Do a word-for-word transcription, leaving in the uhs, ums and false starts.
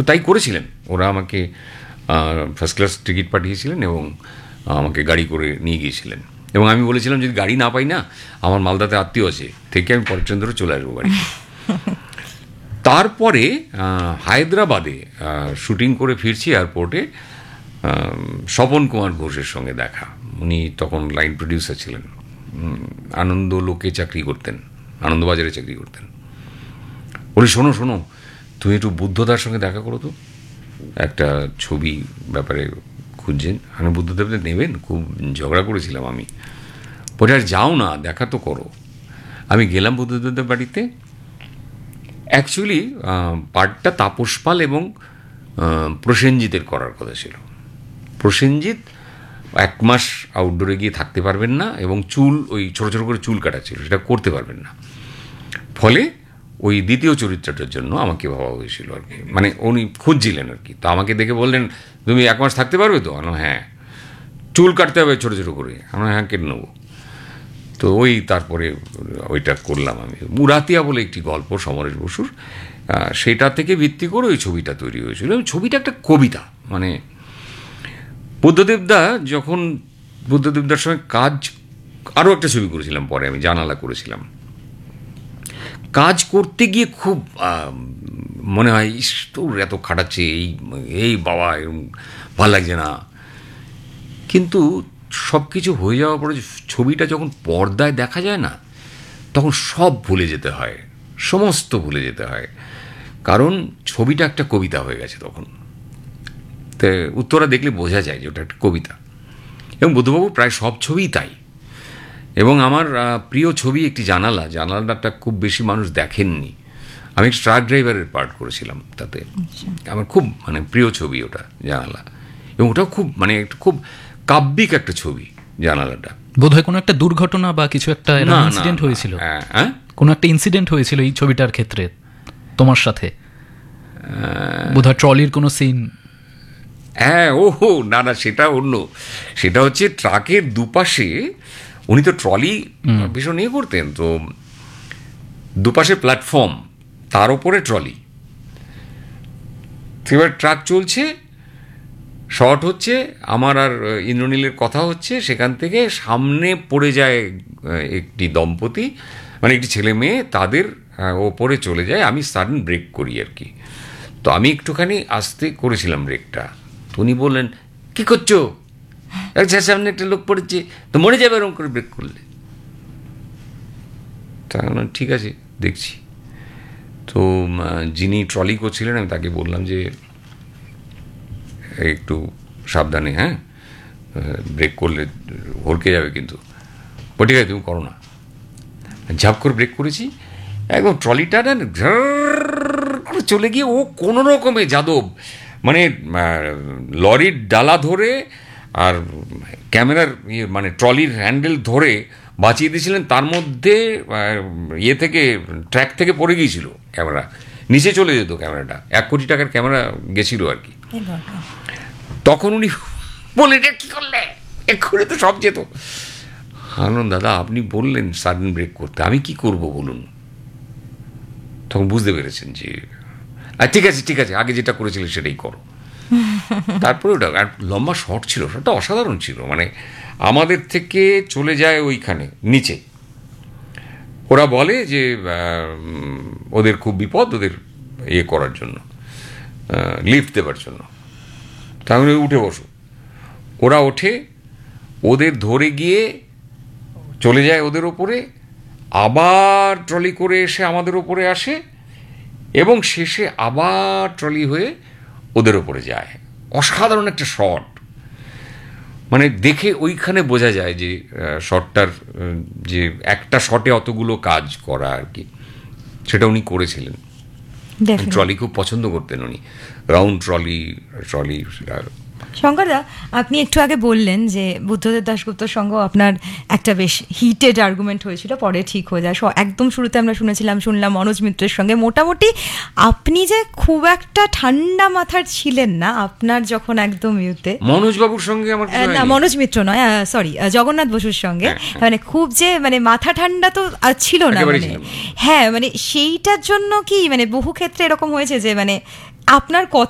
তাই করেছিলেন ওরা, আমাকে ফার্স্ট ক্লাস টিকিট পাঠিয়েছিলেন এবং আমাকে গাড়ি করে নিয়ে গিয়েছিলেন, এবং আমি বলেছিলাম যদি গাড়ি না পাই না, আমার মালদাতে আত্মীয় আছে, থেকে আমি পরের ট্রেন ধরে চলে আসবো বাড়ি। তারপরে হায়দ্রাবাদে শুটিং করে ফিরছি এয়ারপোর্টে, স্বপন কুমার ঘোষের সঙ্গে দেখা। উনি তখন লাইন প্রডিউসার ছিলেন, আনন্দ লোকে চাকরি করতেন, আনন্দবাজারে চাকরি করতেন। বলি শোনো শোনো তুমি একটু বুদ্ধদার সঙ্গে দেখা করো তো, একটা ছবি ব্যাপারে খুঁজছেন। আমি বুদ্ধদেবদের নেবেন, খুব ঝগড়া করেছিলাম আমি। বলে আর যাও না, দেখা তো করো। আমি গেলাম বুদ্ধদেবদের বাড়িতে। অ্যাকচুয়ালি পার্টটা তাপস পাল এবং প্রসেনজিতের করার কথা ছিল। প্রসেনজিৎ এক মাস আউটডোরে গিয়ে থাকতে পারবেন না, এবং চুল ওই ছোটো ছোটো করে চুল কাটা ছিল, সেটা করতে পারবেন না। ফলে ওই দ্বিতীয় চরিত্রটার জন্য আমাকে ভাবা হয়েছিল আর কি, মানে উনি খুঁজছিলেন আর কি। তো আমাকে দেখে বললেন তুমি এক মাস থাকতে পারবে তো? আমি হ্যাঁ। চুল কাটতে হবে ছোটো ছোটো করে? আমরা হ্যাঁ কেটে নেবো। তো ওই তারপরে ওইটা করলাম আমি। মুরাতিয়া বলে একটি গল্প সমরেশ বসুর, সেটা থেকে ভিত্তি করে ওই ছবিটা তৈরি হয়েছিল। ছবিটা একটা কবিতা, মানে বুদ্ধদেবদা যখন বুদ্ধদেবদার সঙ্গে কাজ, আরও একটা ছবি করেছিলাম পরে আমি, জানালা করেছিলাম। কাজ করতে গিয়ে খুব মনে হয় ইস তোর এত খাটাচ্ছে, এই এই বাবা ভালো লাগছে না। কিন্তু সব কিছু হয়ে যাওয়ার পরে ছবিটা যখন পর্দায় দেখা যায় না, তখন সব ভুলে যেতে হয়, সমস্ত ভুলে যেতে হয়, কারণ ছবিটা একটা কবিতা হয়ে গেছে তখন। তো উত্তরা দেখলে বোঝা যায় যে ওটা একটা কবিতা, এবং বুদ্ধবাবু প্রায় সব ছবিই তাই। এবং আমার প্রিয় ছবি একটি জানালা, জানালাটা খুব বেশি মানুষ দেখেননি। আমি ট্রাক ড্রাইভারের পার্ট করেছিলাম তাতে, আমার খুব মানে প্রিয় ছবি ওটা জানালা, এবং ওটাও খুব মানে খুব কাব্যিক একটা ছবি জানালাটা। বোধহয় কোনো একটা দুর্ঘটনা বা কিছু একটা ইনসিডেন্ট হয়েছিল, কোনো একটা ইনসিডেন্ট হয়েছিল এই ছবিটার ক্ষেত্রে তোমার সাথে, বোধহয় ট্রলির কোনো সিন। হ্যাঁ, ও না না, সেটা অন্য। সেটা হচ্ছে ট্রাকের দুপাশে, উনি তো ট্রলি ভীষণ ইয়ে করতেন, তো দুপাশে প্ল্যাটফর্ম, তার ওপরে ট্রলি। এবার ট্রাক চলছে, শর্ট হচ্ছে, আমার আর ইন্দ্রনীলের কথা হচ্ছে, সেখান থেকে সামনে পড়ে যায় একটি দম্পতি, মানে একটি ছেলে মেয়ে, তাদের ওপরে চলে যায়। আমি সাডেন ব্রেক করি আর কি। তো আমি একটুখানি আস্তে করেছিলাম ব্রেকটা, তো উনি বললেন কী করছো, আচ্ছা সামনে একটা লোক পড়েছে তো মরে যাবে এরকম করে ব্রেক করলে। তা ঠিক আছে দেখছি। তো যিনি ট্রলি করছিলেন আমি তাকে বললাম যে একটু সাবধানে, হ্যাঁ ব্রেক করলে হলকে যাবে কিন্তু। ও ঠিক আছে তুমি করো না। ঝাপ করে ব্রেক করেছি, একদম ট্রলিটা না করে চলে গিয়ে ও কোনো রকমে যাদব মানে লরির ডালা ধরে আর ক্যামেরার ইয়ে মানে ট্রলির হ্যান্ডেল ধরে বাঁচিয়ে দিয়েছিলেন। তার মধ্যে ইয়ে থেকে ট্র্যাক থেকে পড়ে গিয়েছিল ক্যামেরা, নিচে চলে যেত ক্যামেরাটা, এক কোটি টাকার ক্যামেরা গেছিল আর কি। তখন উনি বলে কী করলে, এক্ষুনি তো সব যেত। আনন্দ দাদা আপনি বললেন সাডেন ব্রেক করতে, আমি কি করব বলুন। তখন বুঝতে পেরেছেন যে ঠিক আছে ঠিক আছে, আগে যেটা করেছিলেন সেটাই করো। তারপরে ওটা আর লম্বা শট ছিল, শটটা অসাধারণ ছিল, মানে আমাদের থেকে চলে যায় ওইখানে নিচে। ওরা বলে যে ওদের খুব বিপদ, ওদের ইয়ে করার জন্য, লিফট দেওয়ার জন্য। তাহলে উঠে বসো। ওরা ওঠে, ওদের ধরে গিয়ে চলে যায় ওদের ওপরে, আবার ট্রলি করে এসে আমাদের ওপরে আসে, এবং শেষে আবার ট্রলি হয়ে ওদের ওপরে যায়। অসাধারণ একটা শট, মানে দেখে ওইখানে বোঝা যায় যে শটটার যে একটা শটে অতগুলো কাজ করা আর কি, সেটা উনি করেছিলেন। ট্রলি খুব পছন্দ করতেন উনি, রাউন্ড ট্রলি ট্রলি শঙ্করদা, আপনি একটু আগে বললেন যে বুদ্ধদেব দাশগুপ্তর সঙ্গে আপনার একটা বেশ হিটেড আর্গুমেন্ট হয়েছিল, পরে ঠিক হয়ে যায়। একদম শুরুতে আমরা শুনেছিলাম শুনলাম মনোজ মিত্রের সঙ্গে। মোটামুটি আপনি যে খুব একটা ঠান্ডা মাথার ছিলেন না আপনার যখন একদম ইউতে। মনোজ বাবুর সঙ্গে আমার না, মনোজ মিত্র নয়, সরি জগন্নাথ বসুর সঙ্গে, মানে খুব যে মানে মাথা ঠান্ডা তো ছিল না, মানে হ্যাঁ, মানে সেইটার জন্য কি মানে বহু ক্ষেত্রে এরকম হয়েছে যে মানে আপনার